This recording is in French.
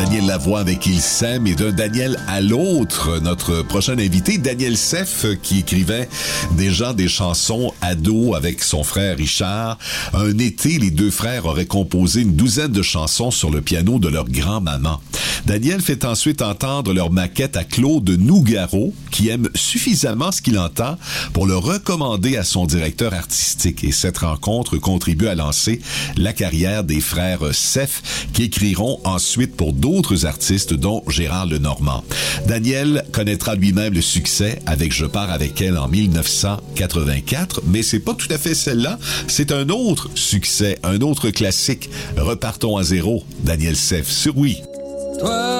Daniel Lavoie avec Il s'aime, et d'un Daniel à l'autre, notre prochain invité, Daniel Seff, qui écrivait déjà des chansons ados avec son frère Richard. Un été, les deux frères auraient composé une douzaine de chansons sur le piano de leur grand-maman. Daniel fait ensuite entendre leur maquette à Claude Nougaro, qui aime suffisamment ce qu'il entend pour le recommander à son directeur artistique. Et cette rencontre contribue à lancer la carrière des frères Seff, qui écriront ensuite pour d'autres artistes, dont Gérard Lenormand. Daniel connaîtra lui-même le succès avec Je pars avec elle en 1984, mais c'est pas tout à fait celle-là. C'est un autre succès, un autre classique. Repartons à zéro, Daniel Seff sur Oui. Toi